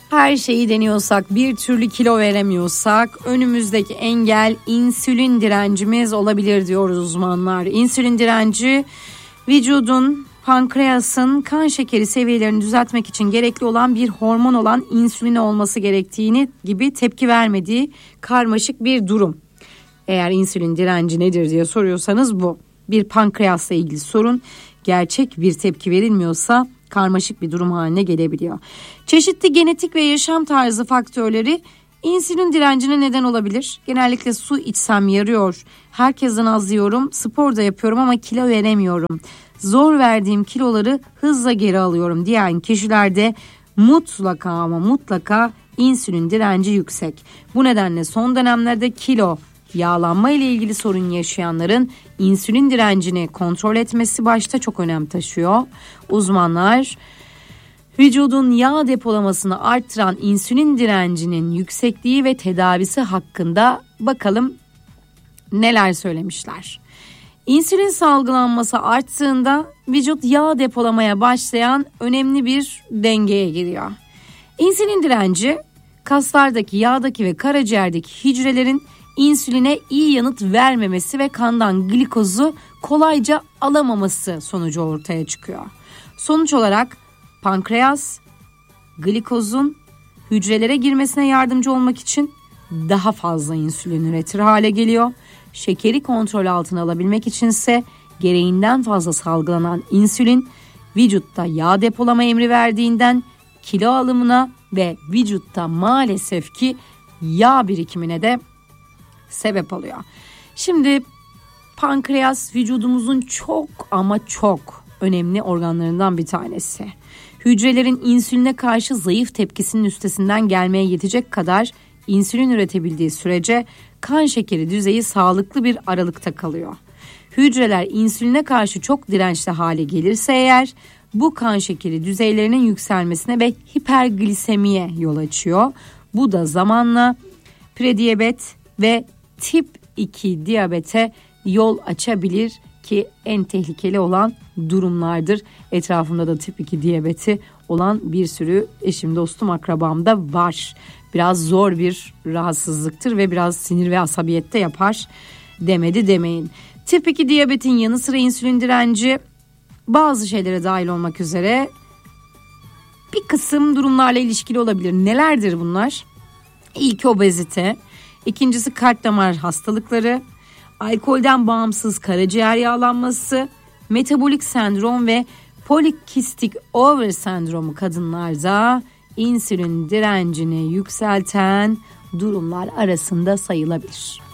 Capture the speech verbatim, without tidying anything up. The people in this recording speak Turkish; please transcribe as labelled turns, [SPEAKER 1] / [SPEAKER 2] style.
[SPEAKER 1] Her şeyi deniyorsak, bir türlü kilo veremiyorsak önümüzdeki engel insülin direncimiz olabilir diyoruz uzmanlar. İnsülin direnci vücudun, pankreasın kan şekeri seviyelerini düzeltmek için gerekli olan bir hormon olan insülin olması gerektiğini gibi tepki vermediği karmaşık bir durum. Eğer insülin direnci nedir diye soruyorsanız bu. Bir pankreasla ilgili sorun, gerçek bir tepki verilmiyorsa karmaşık bir durum haline gelebiliyor. Çeşitli genetik ve yaşam tarzı faktörleri insülin direncine neden olabilir. Genellikle su içsem yarıyor, herkesten az yiyorum, spor da yapıyorum ama kilo veremiyorum. Zor verdiğim kiloları hızla geri alıyorum diyen kişilerde mutlaka ama mutlaka insülin direnci yüksek. Bu nedenle son dönemlerde kilo, yağlanma ile ilgili sorun yaşayanların insülin direncini kontrol etmesi başta çok önem taşıyor. Uzmanlar vücudun yağ depolamasını artıran insülin direncinin yüksekliği ve tedavisi hakkında bakalım neler söylemişler. İnsülin salgılanması arttığında vücut yağ depolamaya başlayan önemli bir dengeye giriyor. İnsülin direnci kaslardaki, yağdaki ve karaciğerdeki hücrelerin insüline iyi yanıt vermemesi ve kandan glikozu kolayca alamaması sonucu ortaya çıkıyor. Sonuç olarak pankreas glikozun hücrelere girmesine yardımcı olmak için daha fazla insülin üretir hale geliyor. Şekeri kontrol altına alabilmek içinse gereğinden fazla salgılanan insülin vücutta yağ depolama emri verdiğinden kilo alımına ve vücutta maalesef ki yağ birikimine de sebep oluyor. Şimdi pankreas vücudumuzun çok ama çok önemli organlarından bir tanesi. Hücrelerin insüline karşı zayıf tepkisinin üstesinden gelmeye yetecek kadar insülin üretebildiği sürece kan şekeri düzeyi sağlıklı bir aralıkta kalıyor. Hücreler insüline karşı çok dirençli hale gelirse eğer bu kan şekeri düzeylerinin yükselmesine ve hiperglisemiye yol açıyor. Bu da zamanla prediyabet ve tip iki diyabete yol açabilir ki en tehlikeli olan durumlardır. Etrafımda da tip iki diyabeti olan bir sürü eşim, dostum, akrabam da var. Biraz zor bir rahatsızlıktır ve biraz sinir ve asabiyette yapar demedi demeyin. Tip iki diyabetin yanı sıra insülin direnci bazı şeylere dahil olmak üzere bir kısım durumlarla ilişkili olabilir. Nelerdir bunlar? İlki obezite, ikincisi kalp damar hastalıkları, alkolden bağımsız karaciğer yağlanması, metabolik sendrom ve polikistik over sendromu kadınlarda insülin direncini yükselten durumlar arasında sayılabilir.